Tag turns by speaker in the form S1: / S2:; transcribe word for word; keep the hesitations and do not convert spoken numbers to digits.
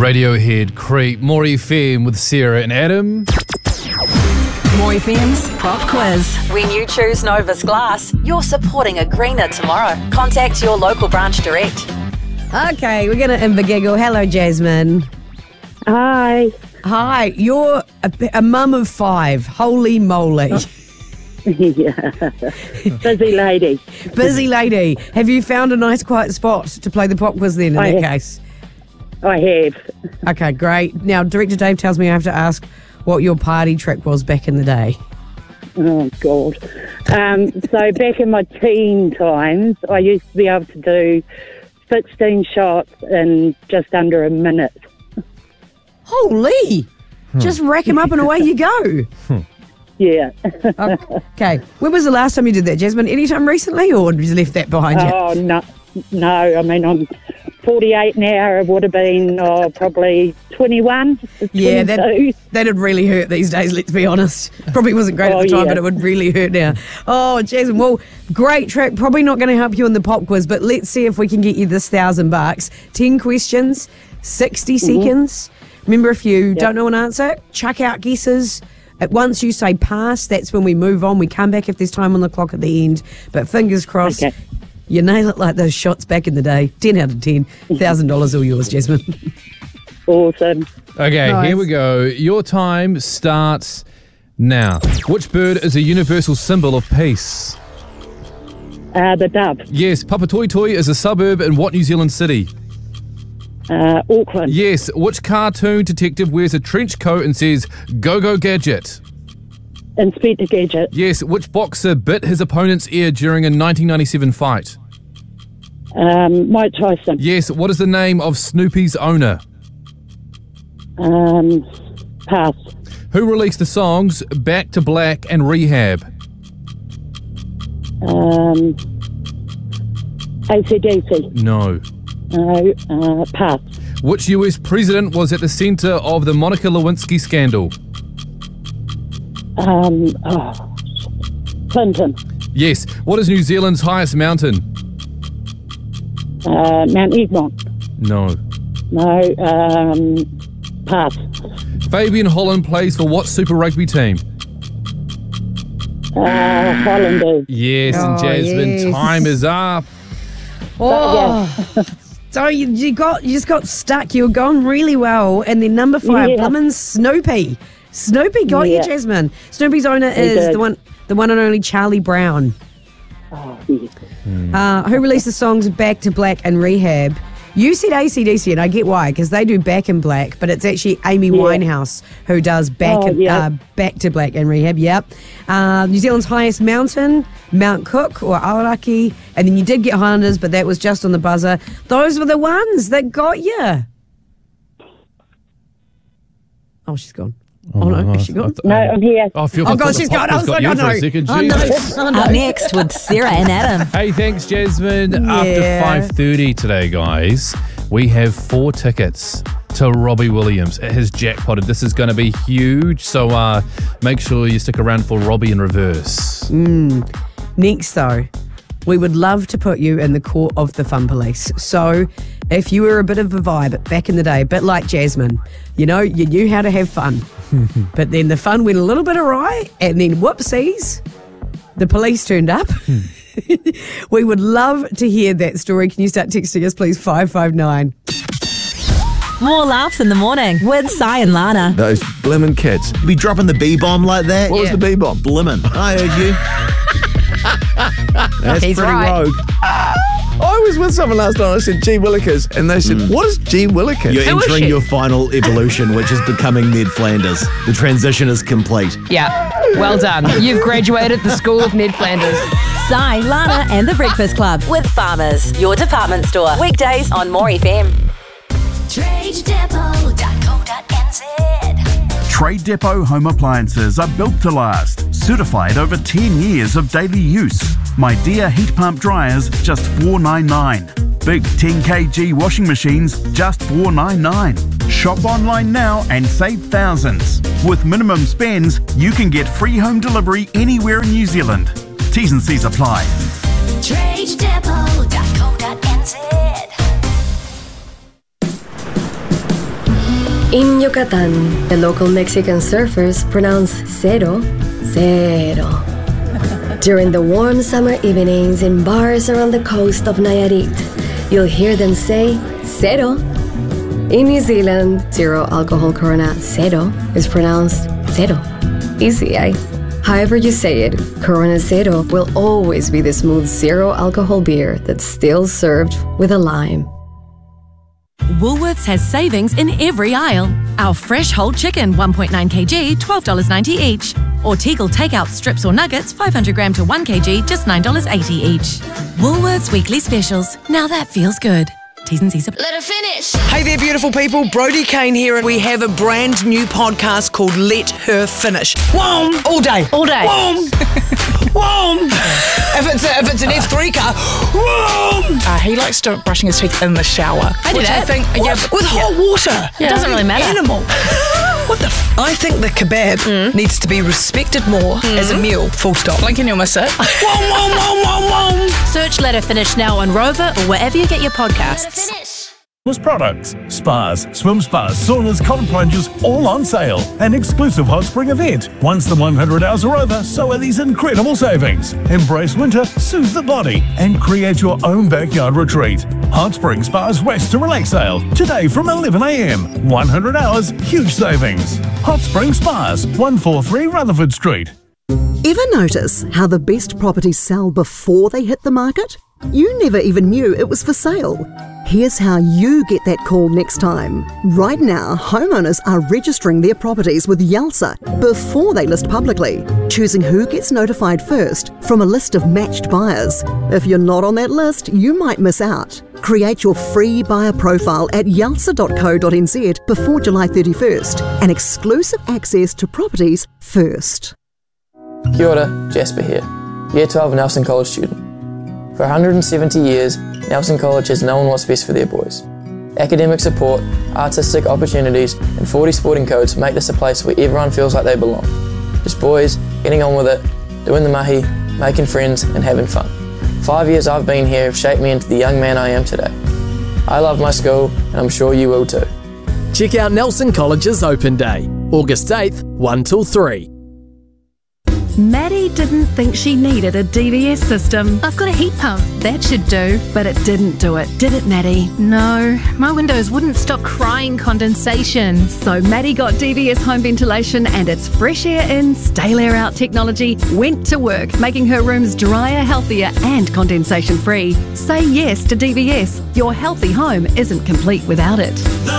S1: Radiohead, Creep, More F M with Sarah and Adam.
S2: More F M's Pop Quiz. When you choose Novus Glass, you're supporting a greener tomorrow. Contact your local branch direct.
S3: Okay, we're going to invigiggle. Hello, Jasmine.
S4: Hi.
S3: Hi, you're a, a mum of five. Holy moly.
S4: Yeah. Busy lady.
S3: Busy lady. Have you found a nice quiet spot to play the pop quiz then in
S4: I
S3: that
S4: have.
S3: case?
S4: I have.
S3: Okay, great. Now, Director Dave tells me I have to ask what your party trick was back in the day.
S4: Oh, God. Um, so back in my teen times, I used to be able to do sixteen shots in just under a minute.
S3: Holy! Just rack them up and away you go.
S4: Yeah.
S3: Okay. When was the last time you did that, Jasmine? Anytime recently, or have you left that behind you?
S4: Oh, no. No, I mean, I'm forty-eight now. It would have been oh, probably twenty-one.
S3: Yeah, that, that'd really hurt these days, let's be honest. Probably wasn't great
S4: Oh,
S3: at the time,
S4: yeah.
S3: but it would really hurt now. Oh, Jasmine, well, great track. Probably not going to help you in the pop quiz, but let's see if we can get you this thousand bucks. Ten questions, sixty
S4: Mm-hmm.
S3: seconds. Remember, if you don't know an answer, chuck out guesses. At once you say pass, that's when we move on. We come back if there's time on the clock at the end. But fingers crossed,
S4: Okay.
S3: you nail it like those shots back in the day. ten out of ten. one thousand dollars all yours, Jasmine.
S4: Awesome.
S1: Okay,
S3: Nice.
S1: here we go. Your time starts now. Which bird is a universal symbol of peace?
S4: Uh, the dove.
S1: Yes, Papatoetoe is a suburb in what New Zealand city?
S4: Uh, Auckland.
S1: Yes, which cartoon detective wears a trench coat and says, "Go, go, gadget"?
S4: Inspector Gadget.
S1: Yes, which boxer bit his opponent's ear during a nineteen ninety-seven fight?
S4: Um, Mike Tyson.
S1: Yes, what is the name of Snoopy's owner?
S4: Um, pass.
S1: Who released the songs Back to Black and Rehab?
S4: Um, A C D C.
S1: No.
S4: No, uh, pass.
S1: Which U S president was at the centre of the Monica Lewinsky scandal?
S4: Um, oh, Clinton.
S1: Yes. What is New Zealand's highest mountain?
S4: Uh, Mount Egmont.
S1: No.
S4: No, um, pass.
S1: Fabian Holland plays for what Super Rugby team?
S4: Uh, Highlanders.
S1: Yes, and
S3: Oh,
S1: Jasmine,
S3: yes.
S1: time is up.
S3: Oh, so you, you got you just got stuck. You were going really well, and then number five,
S4: Yeah.
S3: Blimmin' Snoopy. Snoopy got
S4: Yeah.
S3: you, Jasmine. Snoopy's owner
S4: He
S3: is
S4: did.
S3: the one, the one and only Charlie Brown.
S4: Oh, yes.
S3: Uh, who released the songs Back to Black and Rehab? You said A C D C, and I get why, because they do Back in Black, but it's actually Amy Winehouse who does Back
S4: Oh,
S3: and,
S4: yeah.
S3: uh, Back to Black and Rehab. Yep. Uh, New Zealand's highest mountain, Mount Cook or Aoraki, and then you did get Highlanders, but that was just on the buzzer. Those were the ones that got you. Oh, she's gone. Oh, no, is she gone?
S4: No, I'm here.
S1: Oh, I feel
S3: Oh,
S1: like
S3: God,
S1: the
S3: she's
S1: pop
S3: gone. I
S1: quiz
S3: was
S1: got
S3: like,
S1: you
S3: oh,
S1: for
S3: no.
S1: a second.
S3: Oh, no.
S1: Jeez.
S3: Oh, no.
S2: Up next with Sarah and Adam.
S1: Hey, thanks, Jasmine.
S3: Yeah.
S1: After five thirty today, guys, we have four tickets to Robbie Williams. It has jackpotted. This is going to be huge, so uh, make sure you stick around for Robbie in reverse.
S3: Next, though, we would love to put you in the court of the fun police. So if you were a bit of a vibe back in the day, a bit like Jasmine, you know, you knew how to have fun. But then the fun went a little bit awry, and then whoopsies, the police turned up. We would love to hear that story. Can you start texting us, please? five five nine.
S2: More laughs in the morning with Si and Lana.
S5: Those blimmin' kids. You be dropping the B-bomb like that? What
S3: Yeah.
S5: was the B-bomb? Blimmin'. I heard you. That's
S3: He's
S5: pretty
S3: right.
S5: rogue. I was with someone last night. I said, "Gee Willikers," and they said, "What is Gee Willikers?"
S6: You're
S3: Who is
S6: entering
S3: she?
S6: your final evolution, which is becoming Ned Flanders. The transition is complete.
S7: Yeah, well done. You've graduated the school of Ned Flanders.
S2: Si, Lana and the Breakfast Club with Farmers, your department store. Weekdays on More F M.
S8: trade depot dot co dot n z.
S9: Trade Depot home appliances are built to last. Certified over ten years of daily use. My Dear heat pump dryers, just four ninety-nine. Big ten kilogram washing machines, just four ninety-nine. Shop online now and save thousands. With minimum spends, you can get free home delivery anywhere in New Zealand. T's and C's apply.
S8: trade depot dot co dot n z.
S10: In Yucatan, the local Mexican surfers pronounce cero, cero. During the warm summer evenings in bars around the coast of Nayarit, you'll hear them say cero. In New Zealand, zero alcohol Corona Cero is pronounced cero. Easy, eh? However you say it, Corona Cero will always be the smooth zero alcohol beer that's still served with a lime.
S11: Woolworths has savings in every aisle. Our fresh whole chicken, one point nine kilograms, twelve dollars ninety each. Or Tegel takeout strips or nuggets, five hundred grams to one kilogram, just nine dollars eighty each. Woolworths weekly specials. Now that feels good. T's and C's.
S8: Let her finish.
S12: Hey there, beautiful people. Brody Kane here, and we have a brand new podcast called Let Her Finish. Whom! All day.
S7: All day.
S12: Whom! Whom! If it's a, if it's an F three car, whom!
S13: Uh, he likes to brushing his teeth in the shower.
S7: I do
S13: which
S7: that.
S13: I think,
S12: What?
S13: yeah,
S12: With
S13: yeah.
S12: hot water.
S7: It doesn't really matter.
S12: Animal. What the f- I think the kebab
S7: Mm.
S12: needs to be respected more as a meal. Full stop.
S13: Blink and you'll miss it.
S12: Whom, whom, whom, whom, whom.
S11: Search Let Her Finish now on Rover or wherever you get your
S8: Let her
S11: podcasts.
S8: finish.
S14: Was products, spas, swim spas, saunas, cold plunges, all on sale. An exclusive hot spring event. Once the one hundred hours are over, so are these incredible savings. Embrace winter, soothe the body, and create your own backyard retreat. Hot Spring Spas Rest to Relax sale. Today from eleven a m. one hundred hours, huge savings. Hot Spring Spas, one forty-three Rutherford Street.
S15: Ever notice how the best properties sell before they hit the market? You never even knew it was for sale. Here's how you get that call next time. Right now, homeowners are registering their properties with Yalsa before they list publicly, choosing who gets notified first from a list of matched buyers. If you're not on that list, you might miss out. Create your free buyer profile at yalsa dot co dot n z before July thirty-first and exclusive access to properties first.
S16: Kia ora, Jasper here, Year twelve Nelson College student. For one hundred seventy years, Nelson College has known what's best for their boys. Academic support, artistic opportunities, and forty sporting codes make this a place where everyone feels like they belong. Just boys, getting on with it, doing the mahi, making friends, and having fun. Five years I've been here have shaped me into the young man I am today. I love my school, and I'm sure you will too.
S17: Check out Nelson College's Open Day, August eighth, one till three.
S18: Maddie didn't think she needed a D V S system.
S19: I've got a heat pump.
S18: That should do, but it didn't do it, did it, Maddie?
S19: No, my windows wouldn't stop crying condensation.
S18: So Maddie got D V S home ventilation and its fresh air in, stale air out technology went to work, making her rooms drier, healthier and condensation free. Say yes to D V S. Your healthy home isn't complete without it.